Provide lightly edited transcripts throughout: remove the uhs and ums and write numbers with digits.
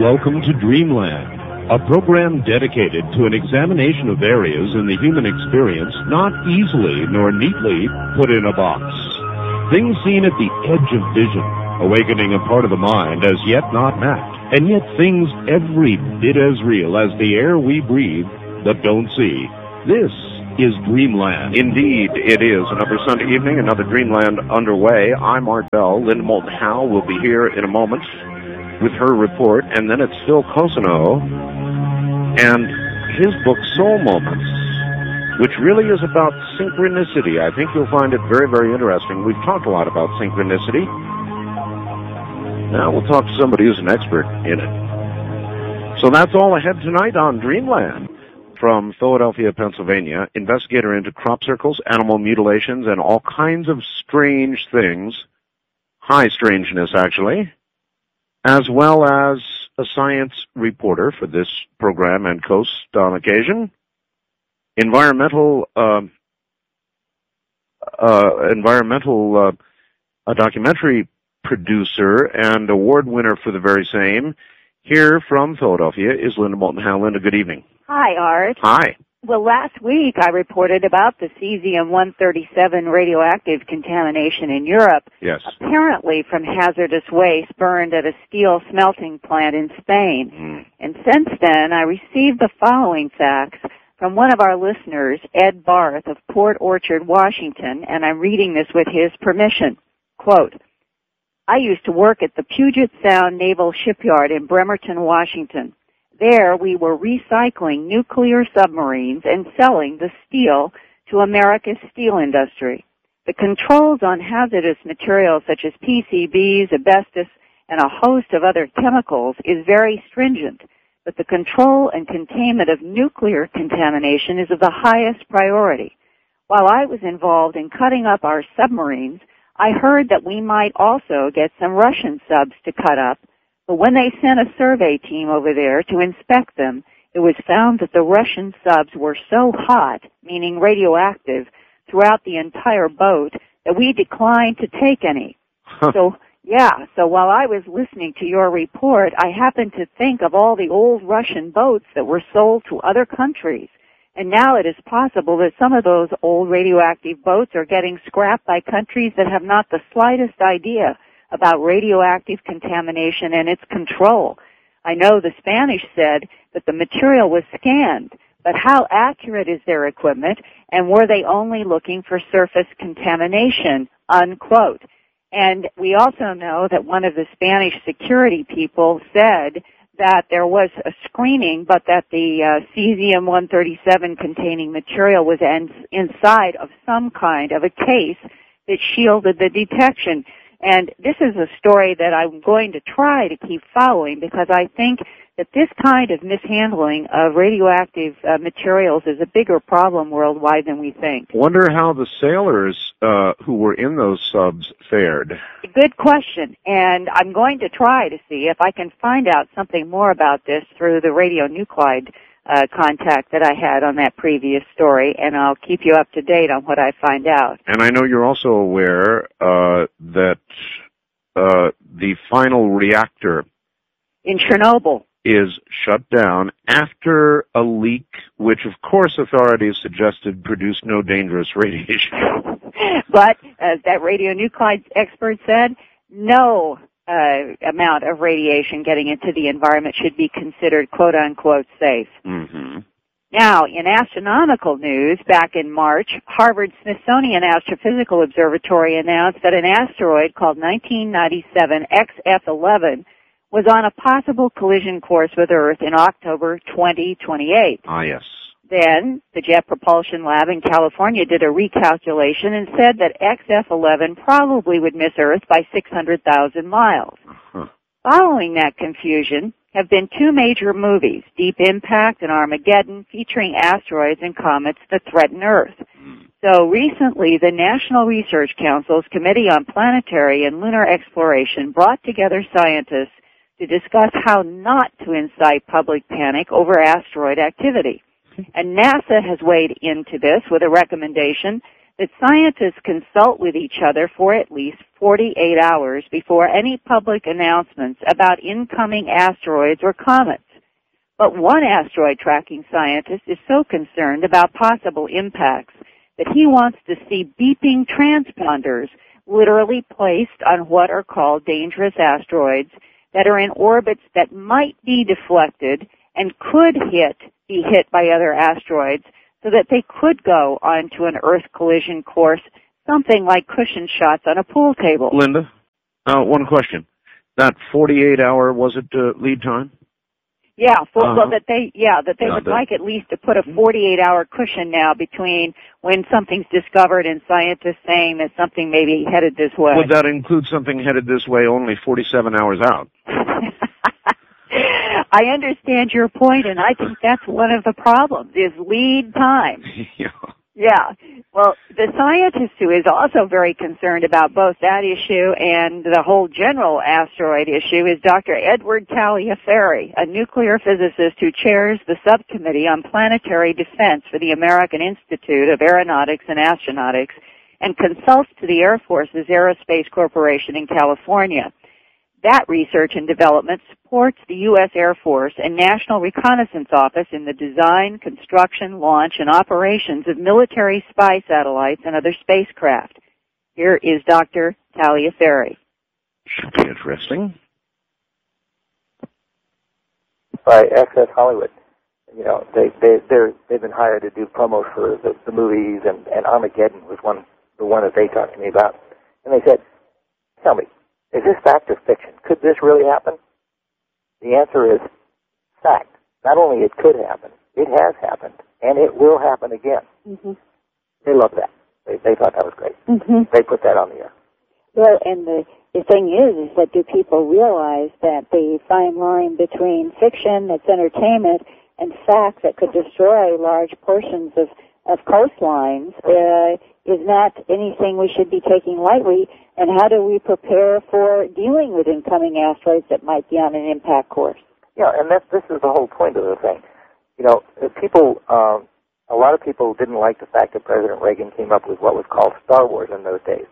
Welcome to Dreamland, a program dedicated to an examination of areas in the human experience not easily nor neatly put in a box. Things seen at the edge of vision, awakening a part of the mind as yet not mapped, and yet things every bit as real as the air we breathe but don't see. This is Dreamland. Indeed, it is. Another Sunday evening, another Dreamland underway. I'm Art Bell. Linda Moulton Howe will be here in a moment with her report, and then it's Phil Cosino and his book, Soul Moments, which really is about synchronicity. I think you'll find it very, very interesting. We've talked a lot about synchronicity. Now we'll talk to somebody who's an expert in it. So that's all ahead tonight on Dreamland. From Philadelphia, Pennsylvania, investigator into crop circles, animal mutilations, and all kinds of strange things, high strangeness actually, as well as a science reporter for this program and Coast on occasion, a documentary producer and award winner for the very same. Here from Philadelphia is Linda Moulton Howe. Linda, good evening. Hi, Art. Hi. Well, last week I reported about the cesium-137 radioactive contamination in Europe, Yes. apparently from hazardous waste burned at a steel smelting plant in Spain. And since then, I received the following facts from one of our listeners, Ed Barth of Port Orchard, Washington, and I'm reading this with his permission. Quote, I used to work at the Puget Sound Naval Shipyard in Bremerton, Washington. There, we were recycling nuclear submarines and selling the steel to America's steel industry. The controls on hazardous materials such as PCBs, asbestos, and a host of other chemicals is very stringent, but the control and containment of nuclear contamination is of the highest priority. While I was involved in cutting up our submarines, I heard that we might also get some Russian subs to cut up, but when they sent a survey team over there to inspect them, it was found that the Russian subs were so hot, meaning radioactive, throughout the entire boat that we declined to take any. So while I was listening to your report, I happened to think of all the old Russian boats that were sold to other countries. And now it is possible that some of those old radioactive boats are getting scrapped by countries that have not the slightest idea about radioactive contamination and its control. I know the Spanish said that the material was scanned, but how accurate is their equipment, and were they only looking for surface contamination, unquote. And we also know that one of the Spanish security people said that there was a screening, but that the cesium-137 containing material was inside of some kind of a case that shielded the detection. And this is a story that I'm going to try to keep following because I think that this kind of mishandling of radioactive materials is a bigger problem worldwide than we think. Wonder how the sailors who were in those subs fared. Good question, and I'm going to try to see if I can find out something more about this through the radionuclide contact that I had on that previous story, and I'll keep you up to date on what I find out. And I know you're also aware that the final reactor in Chernobyl is shut down after a leak, which of course authorities suggested produced no dangerous radiation. But, as that radionuclide expert said, no amount of radiation getting into the environment should be considered quote-unquote safe. Mm-hmm. Now, in astronomical news, back in March, Harvard-Smithsonian Astrophysical Observatory announced that an asteroid called 1997 XF11 was on a possible collision course with Earth in October 2028. Ah, yes. Then, the Jet Propulsion Lab in California did a recalculation and said that XF11 probably would miss Earth by 600,000 miles. Uh-huh. Following that confusion have been two major movies, Deep Impact and Armageddon, featuring asteroids and comets that threaten Earth. So recently, the National Research Council's Committee on Planetary and Lunar Exploration brought together scientists to discuss how not to incite public panic over asteroid activity. And NASA has weighed into this with a recommendation that scientists consult with each other for at least 48 hours before any public announcements about incoming asteroids or comets. But one asteroid tracking scientist is so concerned about possible impacts that he wants to see beeping transponders literally placed on what are called dangerous asteroids that are in orbits that might be deflected and could be hit by other asteroids so that they could go onto an Earth collision course, something like cushion shots on a pool table. Linda, one question. That 48-hour, was it lead time? Yeah, that they would like at least to put a 48-hour cushion now between when something's discovered and scientists saying that something may be headed this way. Would that include something headed this way only 47 hours out? I understand your point, and I think that's one of the problems, is lead time. Yeah. Well, the scientist who is also very concerned about both that issue and the whole general asteroid issue is Dr. Edward Taliaferri, a nuclear physicist who chairs the subcommittee on planetary defense for the American Institute of Aeronautics and Astronautics and consults to the Air Force's Aerospace Corporation in California. That research and development supports the U.S. Air Force and National Reconnaissance Office in the design, construction, launch, and operations of military spy satellites and other spacecraft. Here is Dr. Taliaferri. Should be interesting. By Access Hollywood. You know, they've been hired to do promos for the movies, and Armageddon was the one that they talked to me about. And they said, tell me, is this fact or fiction? Could this really happen? The answer is fact. Not only it could happen, it has happened, and it will happen again. Mm-hmm. They love that. They thought that was great. Mm-hmm. They put that on the air. Well, and the thing is that do people realize that the fine line between fiction, that's entertainment, and fact that could destroy large portions of coastlines is not anything we should be taking lightly, and how do we prepare for dealing with incoming asteroids that might be on an impact course? Yeah, and this is the whole point of the thing. You know, a lot of people didn't like the fact that President Reagan came up with what was called Star Wars in those days.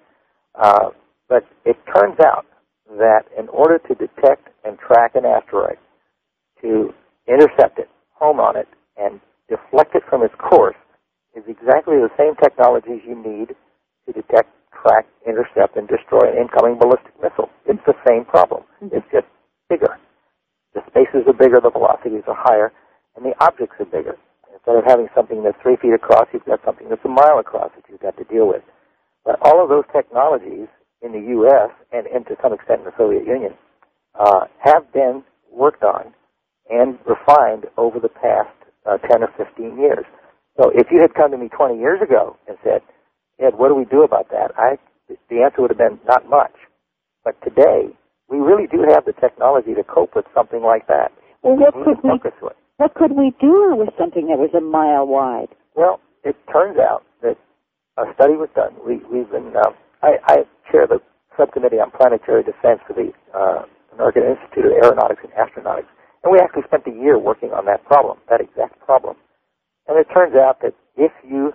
But it turns out that in order to detect and track an asteroid, to intercept it, home on it, and deflect it from its course, is exactly the same technologies you need to detect, track, intercept, and destroy an incoming ballistic missile. It's the same problem. Mm-hmm. It's just bigger. The spaces are bigger, the velocities are higher, and the objects are bigger. Instead of having something that's 3 feet across, you've got something that's a mile across that you've got to deal with. But all of those technologies in the U.S. and to some extent in the Soviet Union have been worked on and refined over the past 10 or 15 years. So if you had come to me 20 years ago and said, Ed, what do we do about that? The answer would have been not much. But today, we really do have the technology to cope with something like that. Well, what could we do with something that was a mile wide? Well, it turns out that a study was done. We've been, I chair the subcommittee on planetary defense for the American Institute of Aeronautics and Astronautics, and we actually spent a year working on that problem, that exact problem. And it turns out that if you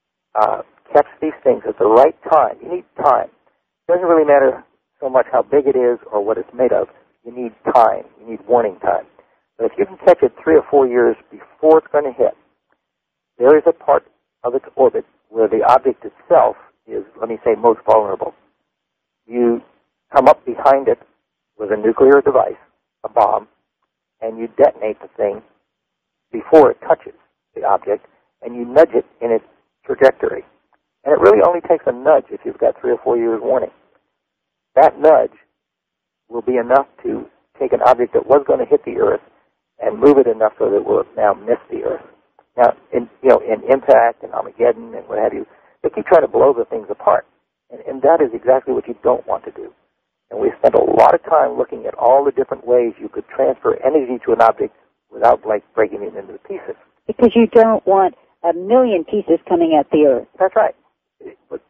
catch these things at the right time, you need time. It doesn't really matter so much how big it is or what it's made of. You need time. You need warning time. But if you can catch it 3 or 4 years before it's going to hit, there is a part of its orbit where the object itself is, let me say, most vulnerable. You come up behind it with a nuclear device, a bomb, and you detonate the thing before it touches the object, and you nudge it in its trajectory. And it really only takes a nudge if you've got 3 or 4 years warning. That nudge will be enough to take an object that was going to hit the Earth and move it enough so that it will now miss the Earth. Now, in Impact and Armageddon and what have you, they keep trying to blow the things apart. And that is exactly what you don't want to do. And we spent a lot of time looking at all the different ways you could transfer energy to an object without, breaking it into pieces. Because you don't want a million pieces coming at the Earth. That's right. But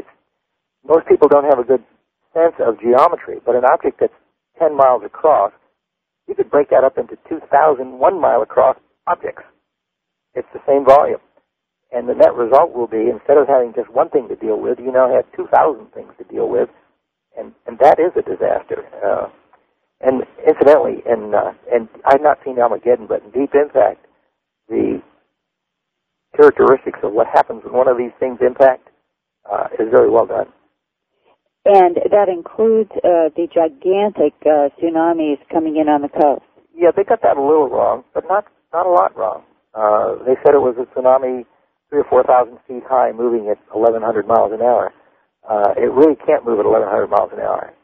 most people don't have a good sense of geometry, but an object that's 10 miles across, you could break that up into 2,000 1-mile across objects. It's the same volume. And the net result will be, instead of having just one thing to deal with, you now have 2,000 things to deal with, and that is a disaster. And incidentally, and I've not seen Armageddon, but in Deep Impact, the characteristics of what happens when one of these things impact is very well done. And that includes the gigantic tsunamis coming in on the coast. Yeah, they got that a little wrong, but not a lot wrong. They said it was a tsunami 3,000 or 4,000 feet high, moving at 1,100 miles an hour. It really can't move at 1,100 miles an hour.